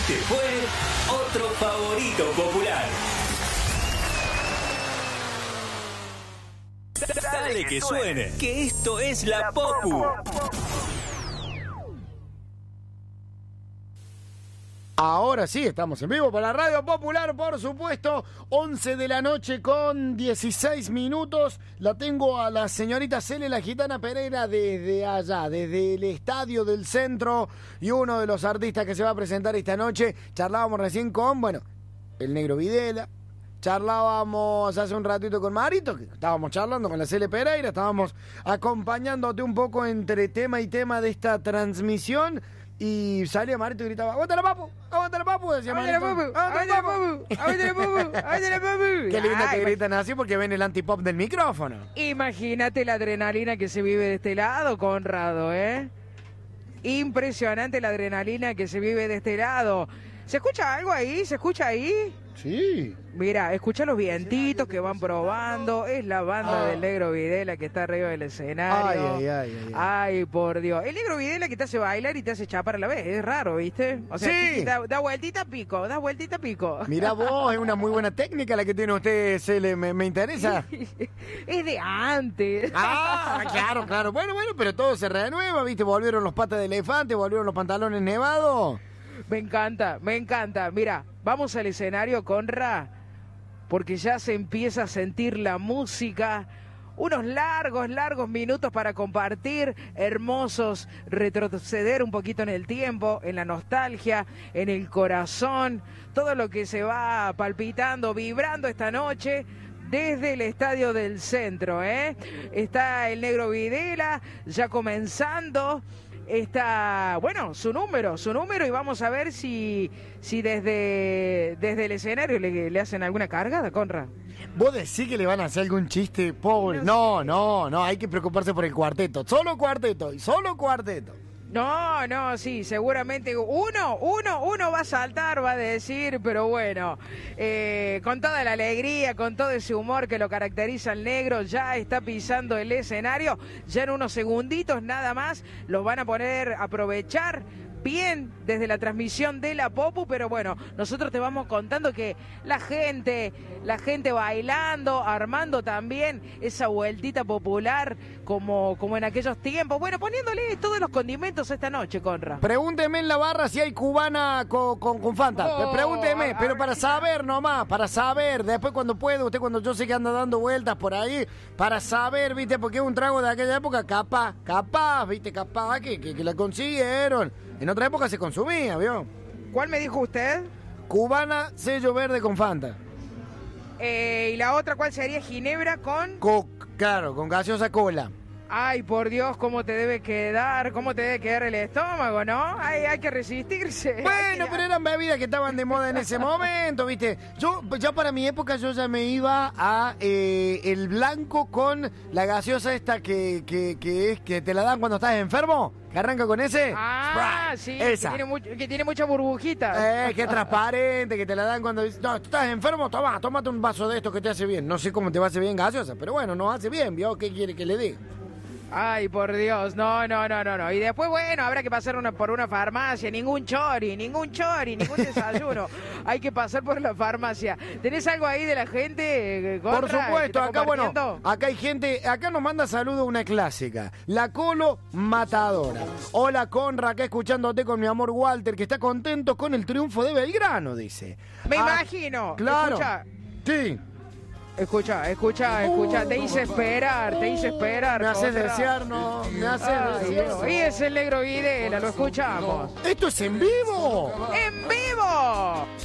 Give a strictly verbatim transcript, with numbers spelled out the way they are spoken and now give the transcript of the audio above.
Este fue otro favorito popular. Dale que suene, que esto es la Popu. Ahora sí, estamos en vivo por la Radio Popular, por supuesto. once de la noche con dieciséis minutos. La tengo a la señorita Cele, la gitana Pereira, desde allá, desde el Estadio del Centro. Y uno de los artistas que se va a presentar esta noche. Charlábamos recién con, bueno, el Negro Videla. Charlábamos hace un ratito con Marito, que estábamos charlando con la Cele Pereira. Estábamos acompañándote un poco entre tema y tema de esta transmisión. Y salía Marito y gritaba: ¡aguanta la papu! ¡aguanta la papu! Decía Marito. ¡aguanta la papu! ¡aguanta la papu! ¡aguanta la papu! Qué lindo que gritan así porque ven el antipop del micrófono. Imagínate la adrenalina que se vive de este lado, Conrado, ¿eh? Impresionante la adrenalina que se vive de este lado. ¿Se escucha algo ahí? ¿Se escucha ahí? Sí. Mira, escucha los vientitos que van probando. Es la banda ah. del Negro Videla que está arriba del escenario. Ay, ay, ay, ay. Ay, por Dios. El Negro Videla que te hace bailar y te hace chapar a la vez. Es raro, ¿viste? O sea, sí. da, da vueltita pico, da vueltita pico. Mira vos, es una muy buena técnica la que tiene usted, Cele. Me, me interesa. Es de antes. Ah, claro, claro. Bueno, bueno, pero todo se renueva, ¿viste? Volvieron los patas de elefante, volvieron los pantalones nevados. Me encanta, me encanta. Mira, vamos al escenario, Conra, porque ya se empieza a sentir la música. Unos largos, largos minutos para compartir, hermosos, retroceder un poquito en el tiempo, en la nostalgia, en el corazón, todo lo que se va palpitando, vibrando esta noche desde el Estadio del Centro, ¿eh? Está el Negro Videla ya comenzando. Está, bueno, su número, su número y vamos a ver si, si desde, desde el escenario le, le hacen alguna cargada, Conra. ¿Vos decís que le van a hacer algún chiste, pobre? No, no, no, hay que preocuparse por el cuarteto. Solo cuarteto, y solo cuarteto. No, no, sí, seguramente uno, uno, uno va a saltar, va a decir, pero bueno, eh, con toda la alegría, con todo ese humor que lo caracteriza al Negro, ya está pisando el escenario, ya en unos segunditos nada más los van a poner a aprovechar bien desde la transmisión de la Popu, pero bueno, nosotros te vamos contando que la gente, la gente bailando, armando también esa vueltita popular como, como en aquellos tiempos, bueno, poniéndole todos los condimentos esta noche, Conra. Pregúnteme en la barra si hay cubana con, con, con Fanta, oh, pregúnteme, a, a pero para saber nomás, para saber, después cuando puede, usted cuando yo sé que anda dando vueltas por ahí, para saber, viste, porque es un trago de aquella época, capaz, capaz, viste, capaz que, que, que la consiguieron. En otra época se consumía, ¿vio? ¿Cuál me dijo usted? Cubana, sello verde con Fanta. Eh, ¿Y la otra cuál sería? Ginebra con... Co claro, con gaseosa cola. Ay, por Dios, cómo te debe quedar, cómo te debe quedar el estómago, ¿no? Ay, hay que resistirse. Bueno, pero eran bebidas que estaban de moda en ese momento, ¿viste? Yo, ya para mi época, yo ya me iba a eh, el blanco con la gaseosa esta que, que, que es que te la dan cuando estás enfermo. ¿Que arranca con ese? Ah, sí, esa. Que, tiene mucho, que tiene mucha burbujita. Eh, que es transparente, que te la dan cuando... No, tú estás enfermo, toma, tómate un vaso de esto que te hace bien. No sé cómo te va a hacer bien gaseosa, pero bueno, nos hace bien, ¿vio? ¿Qué quiere que le diga? Ay, por Dios, no, no, no, no, no. Y después, bueno, habrá que pasar una, por una farmacia, ningún chori, ningún chori, ningún desayuno. Hay que pasar por la farmacia. ¿Tenés algo ahí de la gente, Conra, por supuesto, acá, bueno, acá hay gente, acá nos manda saludo una clásica. La Colo Matadora. Hola, Conra, acá escuchándote con mi amor Walter, que está contento con el triunfo de Belgrano, dice. Me ah, imagino. Claro. Escucha. Sí. Escucha, escucha, escucha, te hice esperar, te hice esperar. Me haces desear, no, me haces desear. Y es el Negro Videla, lo escuchamos. ¡Esto es en vivo! ¡En vivo!